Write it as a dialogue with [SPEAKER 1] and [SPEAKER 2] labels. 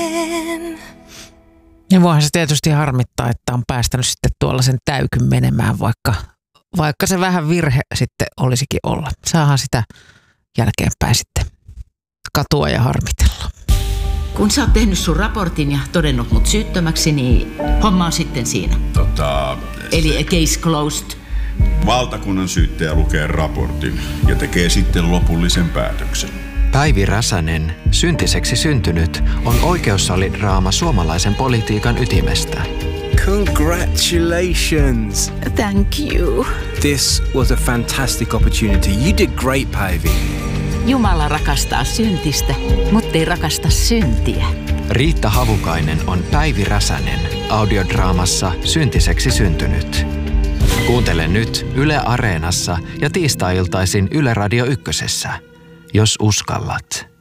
[SPEAKER 1] Ja voihan se tietysti harmittaa, että on päästänyt sitten tuollaisen täykyn menemään, vaikka se vähän virhe sitten olisikin olla. Saahan sitä jälkeenpäin sitten katua ja harmitella.
[SPEAKER 2] Kun sä oot tehnyt sun raportin ja todennut mut syyttömäksi, niin homma on sitten siinä. Eli case closed.
[SPEAKER 3] Valtakunnan syyttäjä lukee raportin ja tekee sitten lopullisen päätöksen.
[SPEAKER 4] Päivi Räsänen, syntiseksi syntynyt, on oikeussalidraama suomalaisen politiikan ytimestä.
[SPEAKER 5] Congratulations!
[SPEAKER 6] Thank you.
[SPEAKER 5] This was a fantastic opportunity. You did great, Päivi.
[SPEAKER 2] Jumala rakastaa syntistä, mutta ei rakasta syntiä.
[SPEAKER 4] Riitta Havukainen on Päivi Räsänen audiodraamassa Syntiseksi syntynyt. Kuuntele nyt Yle Areenassa ja tiistai-iltaisin Yle Radio Ykkösessä, jos uskallat.